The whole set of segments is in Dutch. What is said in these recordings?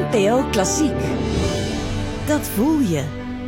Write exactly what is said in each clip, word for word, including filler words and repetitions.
N P O Klassiek. Dat voel je.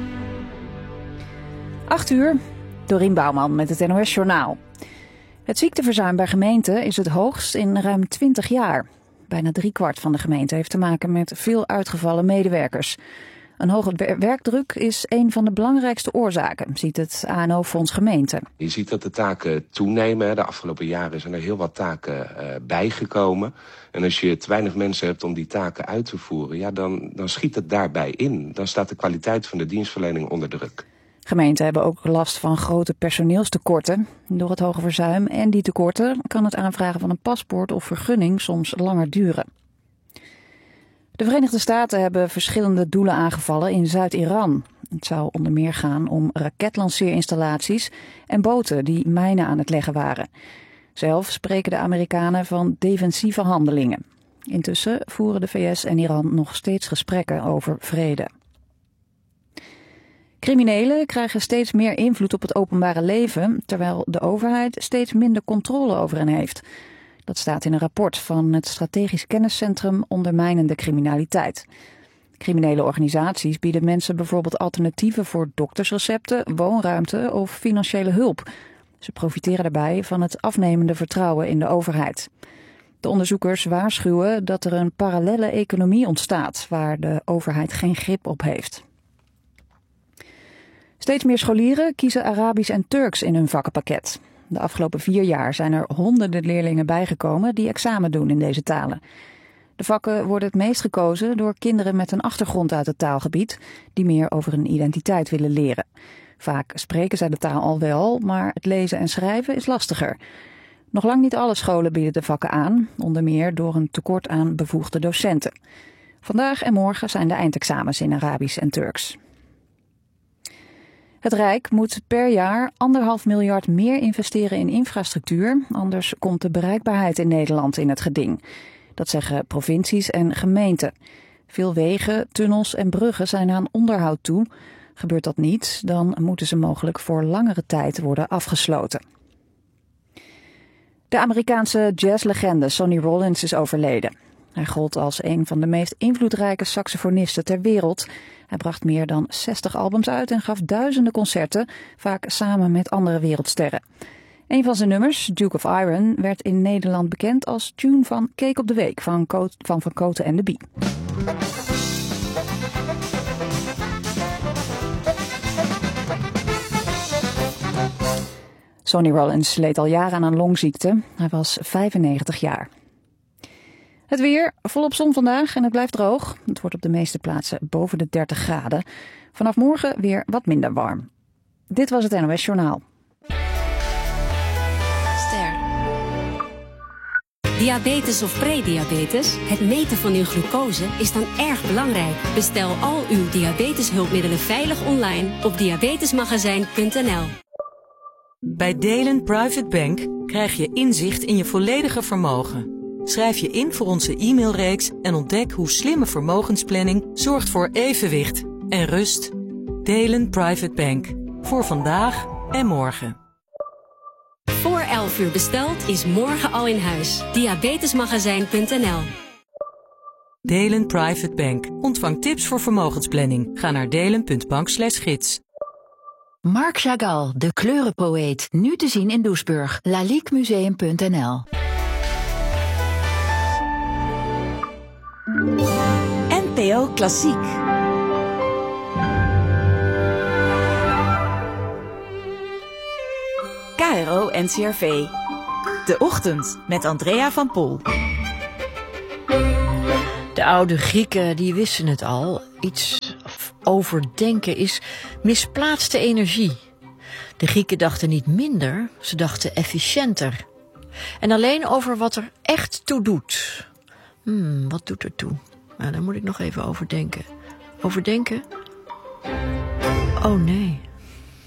acht uur, Dorien Bouwman met het N O S Journaal. Het ziekteverzuim bij gemeenten is het hoogst in ruim twintig jaar. Bijna driekwart van de gemeenten heeft te maken met veel uitgevallen medewerkers. Een hoge werkdruk is een van de belangrijkste oorzaken, ziet het A N O-fonds Gemeenten. Je ziet dat de taken toenemen. De afgelopen jaren zijn er heel wat taken uh, bijgekomen. En als je te weinig mensen hebt om die taken uit te voeren, ja, dan, dan schiet het daarbij in. Dan staat de kwaliteit van de dienstverlening onder druk. Gemeenten hebben ook last van grote personeelstekorten. Door het hoge verzuim en die tekorten kan het aanvragen van een paspoort of vergunning soms langer duren. De Verenigde Staten hebben verschillende doelen aangevallen in Zuid-Iran. Het zou onder meer gaan om raketlanceerinstallaties en boten die mijnen aan het leggen waren. Zelf spreken de Amerikanen van defensieve handelingen. Intussen voeren de V S en Iran nog steeds gesprekken over vrede. Criminelen krijgen steeds meer invloed op het openbare leven, terwijl de overheid steeds minder controle over hen heeft. Dat staat in een rapport van het Strategisch Kenniscentrum Ondermijnende Criminaliteit. Criminele organisaties bieden mensen bijvoorbeeld alternatieven voor doktersrecepten, woonruimte of financiële hulp. Ze profiteren daarbij van het afnemende vertrouwen in de overheid. De onderzoekers waarschuwen dat er een parallelle economie ontstaat waar de overheid geen grip op heeft. Steeds meer scholieren kiezen Arabisch en Turks in hun vakkenpakket. De afgelopen vier jaar zijn er honderden leerlingen bijgekomen die examen doen in deze talen. De vakken worden het meest gekozen door kinderen met een achtergrond uit het taalgebied die meer over hun identiteit willen leren. Vaak spreken zij de taal al wel, maar het lezen en schrijven is lastiger. Nog lang niet alle scholen bieden de vakken aan, onder meer door een tekort aan bevoegde docenten. Vandaag en morgen zijn de eindexamens in Arabisch en Turks. Het Rijk moet per jaar anderhalf miljard meer investeren in infrastructuur, anders komt de bereikbaarheid in Nederland in het geding. Dat zeggen provincies en gemeenten. Veel wegen, tunnels en bruggen zijn aan onderhoud toe. Gebeurt dat niet, dan moeten ze mogelijk voor langere tijd worden afgesloten. De Amerikaanse jazzlegende Sonny Rollins is overleden. Hij gold als een van de meest invloedrijke saxofonisten ter wereld. Hij bracht meer dan zestig albums uit en gaf duizenden concerten, vaak samen met andere wereldsterren. Een van zijn nummers, Duke of Iron, werd in Nederland bekend als tune van Cake op de Week van Van, van Cote en de Bie. Sonny Rollins leed al jaren aan een longziekte. Hij was vijfennegentig jaar. Het weer, volop zon vandaag en het blijft droog. Het wordt op de meeste plaatsen boven de dertig graden. Vanaf morgen weer wat minder warm. Dit was het N O S Journaal. Ster. Diabetes of prediabetes? Het meten van uw glucose is dan erg belangrijk. Bestel al uw diabeteshulpmiddelen veilig online op diabetesmagazijn punt n l. Bij Delen Private Bank krijg je inzicht in je volledige vermogen. Schrijf je in voor onze e-mailreeks en ontdek hoe slimme vermogensplanning zorgt voor evenwicht en rust. Delen Private Bank. Voor vandaag en morgen. Voor elf uur besteld is morgen al in huis. diabetesmagazijn punt n l. Delen Private Bank. Ontvang tips voor vermogensplanning. Ga naar delen punt bank slash gids. Marc Chagall, de kleurenpoëet. Nu te zien in Doesburg. laliquemuseum punt n l. N P O Klassiek. K R O N C R V. De Ochtend met Andrea van Pol. De oude Grieken die wisten het al. Iets overdenken is misplaatste energie. De Grieken dachten niet minder, ze dachten efficiënter. En alleen over wat er echt toe doet. Hmm, wat doet er toe? Nou, daar moet ik nog even over denken. Overdenken? Oh nee.